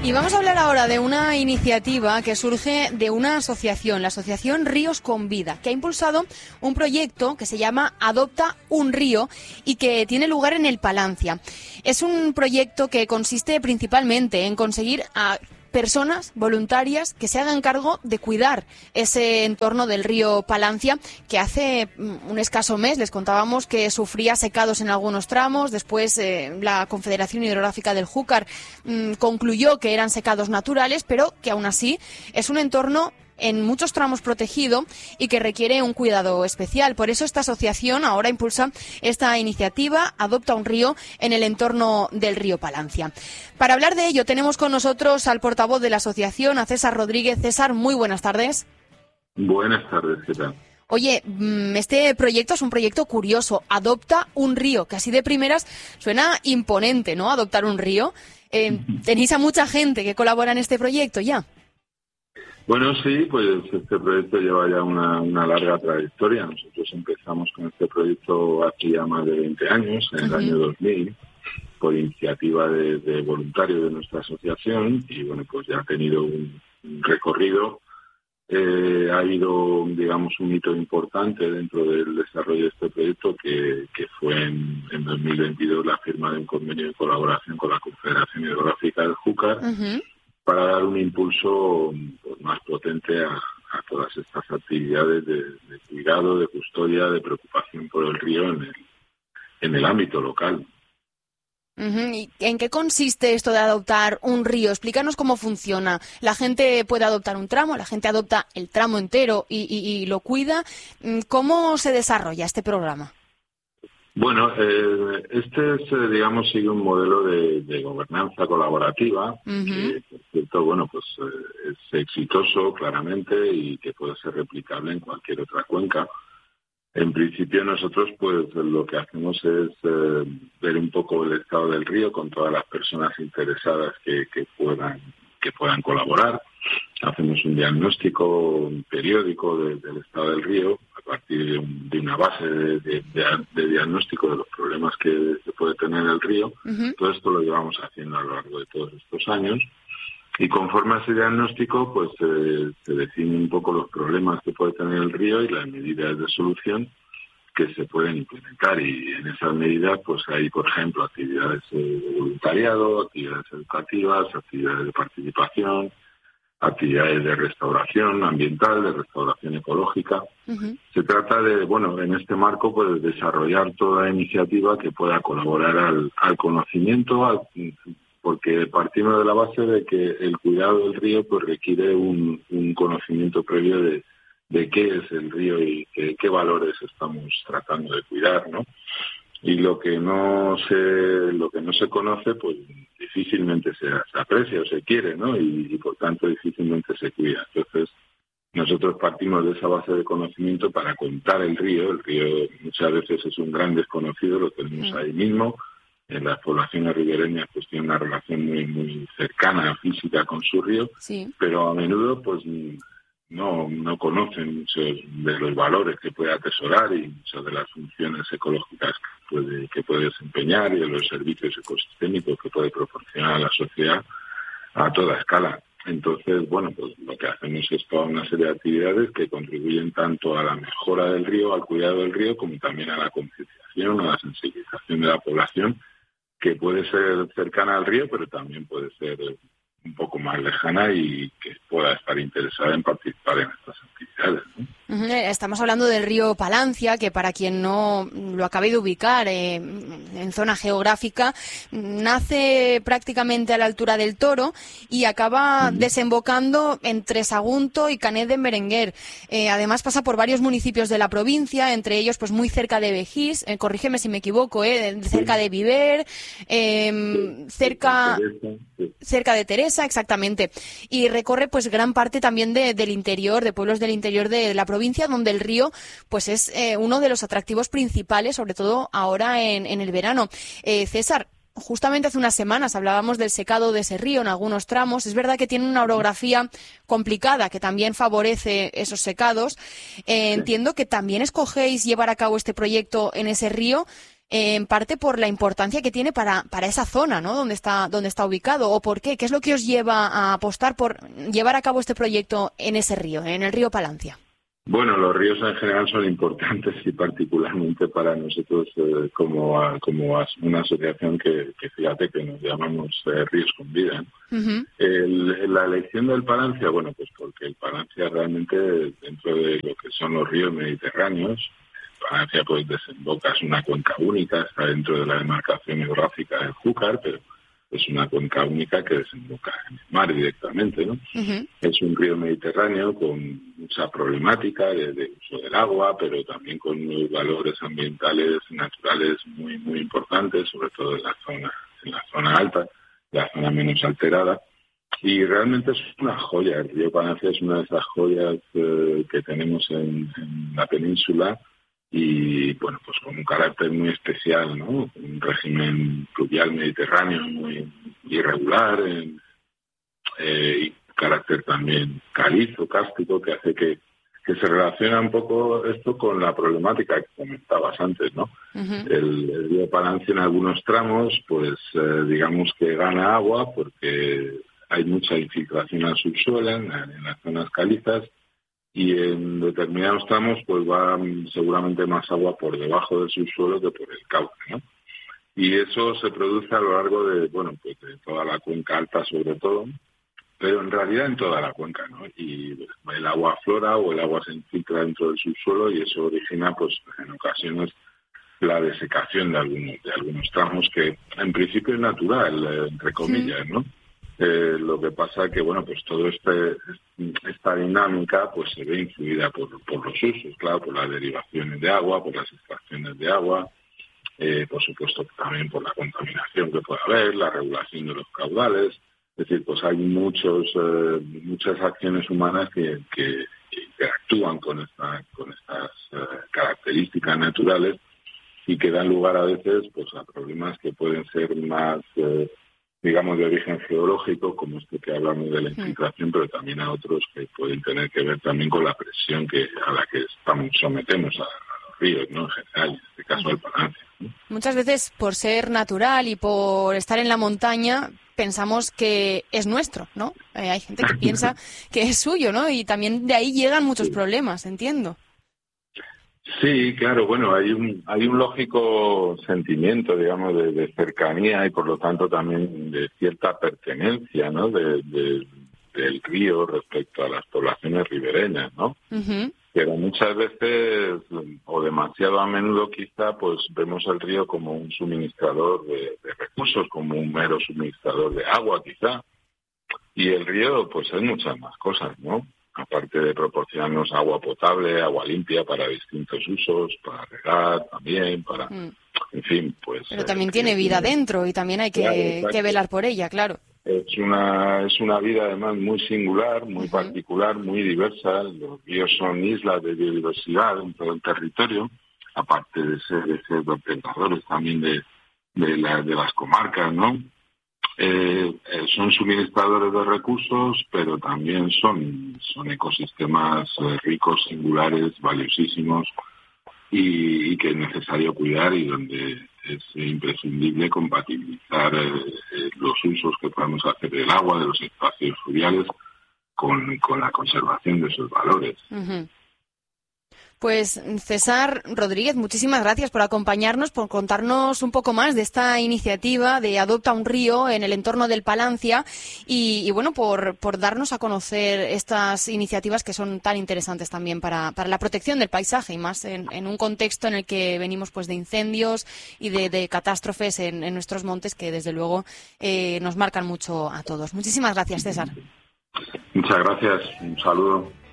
Y vamos a hablar ahora de una iniciativa que surge de una asociación, la Asociación Ríos con Vida, que ha impulsado un proyecto que se llama Adopta un río y que tiene lugar en el Palancia. Es un proyecto que consiste principalmente en conseguir a personas voluntarias que se hagan cargo de cuidar ese entorno del río Palancia, que hace un escaso mes les contábamos que sufría secados en algunos tramos. Después la Confederación Hidrográfica del Júcar concluyó que eran secados naturales, pero que aún así es un entorno en muchos tramos protegido y que requiere un cuidado especial. Por eso esta asociación ahora impulsa esta iniciativa Adopta un río en el entorno del río Palancia. Para hablar de ello tenemos con nosotros al portavoz de la asociación, a César Rodríguez. César, muy buenas tardes. Buenas tardes, ¿qué tal? Oye, este proyecto es un proyecto curioso, Adopta un río, que así de primeras suena imponente, ¿no? Adoptar un río. ¿Tenéis a mucha gente que colabora en este proyecto ya? Bueno, sí, pues este proyecto lleva ya una larga trayectoria. Nosotros empezamos con este proyecto hace ya más de 20 años, en el año 2000, por iniciativa de voluntarios de nuestra asociación, y bueno, pues ya ha tenido un recorrido. Ha habido, digamos, un hito importante dentro del desarrollo de este proyecto, que fue en 2022 la firma de un convenio de colaboración con la Confederación Hidrográfica del Júcar, para dar un impulso pues, más potente a todas estas actividades de cuidado, de custodia, de preocupación por el río en el ámbito local. ¿Y en qué consiste esto de adoptar un río? Explícanos cómo funciona. ¿La gente puede adoptar un tramo? ¿La gente adopta el tramo entero y lo cuida? ¿Cómo se desarrolla este programa? Bueno, digamos, sigue un modelo de gobernanza colaborativa, que, por cierto, bueno, pues es exitoso, claramente, y que puede ser replicable en cualquier otra cuenca. En principio, nosotros, pues, lo que hacemos es ver un poco el estado del río con todas las personas interesadas que puedan colaborar. Hacemos un diagnóstico periódico del estado del río a partir de una base de diagnóstico de los problemas que se puede tener el río. Todo esto lo llevamos haciendo a lo largo de todos estos años. Y conforme a ese diagnóstico, pues se definen un poco los problemas que puede tener el río y las medidas de solución que se pueden implementar. Y en esas medidas, pues hay, por ejemplo, actividades de voluntariado, actividades educativas, actividades de participación, actividades de restauración ambiental, de restauración ecológica. Se trata de, bueno, en este marco, pues desarrollar toda iniciativa que pueda colaborar al conocimiento, porque partimos de la base de que el cuidado del río pues requiere un conocimiento previo de qué es el río y qué valores estamos tratando de cuidar, ¿no? Y lo que no se conoce, pues difícilmente se aprecia o se quiere, ¿no? Y por tanto difícilmente se cuida. Entonces, nosotros partimos de esa base de conocimiento para contar el río. El río muchas veces es un gran desconocido, lo tenemos ahí mismo. En las poblaciones ribereñas pues tiene una relación muy muy cercana, física, con su río, pero a menudo pues no conocen muchos de los valores que puede atesorar y muchas de las funciones ecológicas que puede desempeñar y de los servicios ecosistémicos que puede proporcionar a la sociedad a toda escala. Entonces, bueno, pues lo que hacemos es toda una serie de actividades que contribuyen tanto a la mejora del río, al cuidado del río, como también a la concienciación, a la sensibilización de la población, que puede ser cercana al río, pero también puede ser un poco más lejana y que pueda estar interesada en participar en estas actividades, ¿no? Estamos hablando del río Palancia, que para quien no lo acabe de ubicar en zona geográfica, nace prácticamente a la altura del Toro y acaba desembocando entre Sagunto y Canet de Berenguer. Además pasa por varios municipios de la provincia, entre ellos pues muy cerca de Begís, corrígeme si me equivoco, cerca de Viver, cerca de Teresa, exactamente. Y recorre pues gran parte también del interior, de pueblos del interior de la provincia, donde el río pues es uno de los atractivos principales, sobre todo ahora en el verano. César, justamente hace unas semanas hablábamos del secado de ese río en algunos tramos. Es verdad que tiene una orografía complicada que también favorece esos secados. Entiendo que también escogéis llevar a cabo este proyecto en ese río. en parte por la importancia que tiene para esa zona, ¿no? Donde está ubicado, o por qué. ¿Qué es lo que os lleva a apostar por llevar a cabo este proyecto en ese río, en el río Palancia? Bueno, los ríos en general son importantes y particularmente para nosotros como una asociación que fíjate que nos llamamos Ríos con Vida. Uh-huh. La elección del Palancia, bueno, pues porque el Palancia realmente dentro de lo que son los ríos mediterráneos, Palancia pues desemboca, es una cuenca única, está dentro de la demarcación geográfica del Júcar, pero es una cuenca única que desemboca en el mar directamente, ¿no? Uh-huh. Es un río mediterráneo con mucha problemática de uso del agua, pero también con unos valores ambientales y naturales muy muy importantes, sobre todo en la zona alta, la zona menos alterada. Y realmente es una joya. El río Palancia es una de esas joyas que tenemos en la península. Y bueno, pues con un carácter muy especial, ¿no? Un régimen fluvial mediterráneo muy irregular, y carácter también calizo, cástico, que hace que se relaciona un poco esto con la problemática que comentabas antes, ¿no? Uh-huh. El río Palancia en algunos tramos, pues digamos que gana agua porque hay mucha infiltración al subsuelo en las zonas calizas, y en determinados tramos pues va seguramente más agua por debajo del subsuelo que por el cauce, ¿no? Y eso se produce a lo largo de, bueno, pues de toda la cuenca alta sobre todo, pero en realidad en toda la cuenca, ¿no? Y el agua aflora o el agua se infiltra dentro del subsuelo y eso origina pues en ocasiones la desecación de algunos tramos que en principio es natural, entre comillas, ¿no? Lo que pasa que, bueno, pues todo esta dinámica pues se ve influida por los usos, claro, por las derivaciones de agua, por las extracciones de agua, por supuesto también por la contaminación que puede haber, la regulación de los caudales. Es decir, pues hay muchas acciones humanas que interactúan con estas características naturales y que dan lugar a veces pues a problemas que pueden ser más digamos de origen geológico, como este que hablamos de la infiltración, pero también a otros que pueden tener que ver también con la presión a la que sometemos a los ríos, ¿no? En general, en este caso al Palancia, ¿no? Muchas veces por ser natural y por estar en la montaña pensamos que es nuestro, ¿no? Hay gente que piensa que es suyo, ¿no? Y también de ahí llegan muchos problemas, entiendo. Sí, claro, bueno, hay un lógico sentimiento, digamos, de cercanía y por lo tanto también de cierta pertenencia, ¿no? Del río respecto a las poblaciones ribereñas, ¿no? Uh-huh. Pero muchas veces, o demasiado a menudo quizá, pues vemos el río como un suministrador de recursos, como un mero suministrador de agua quizá. Y el río, pues hay muchas más cosas, ¿no? Aparte de proporcionarnos agua potable, agua limpia para distintos usos, para regar también, para, en fin, pues... Pero también tiene vida dentro y también hay que velar por ella, claro. Es una vida además muy singular, muy particular, muy diversa. Los ríos son islas de biodiversidad en todo el territorio, aparte de ser vertedores también de las comarcas, ¿no? Son suministradores de recursos, pero también son ecosistemas ricos, singulares, valiosísimos y que es necesario cuidar y donde es imprescindible compatibilizar los usos que podemos hacer del agua, de los espacios fluviales, con la conservación de esos valores. Uh-huh. Pues César Rodríguez, muchísimas gracias por acompañarnos, por contarnos un poco más de esta iniciativa de Adopta un Río en el entorno del Palancia y bueno, por darnos a conocer estas iniciativas que son tan interesantes también para la protección del paisaje y más en un contexto en el que venimos pues de incendios y de catástrofes en nuestros montes que desde luego nos marcan mucho a todos. Muchísimas gracias, César. Muchas gracias, un saludo.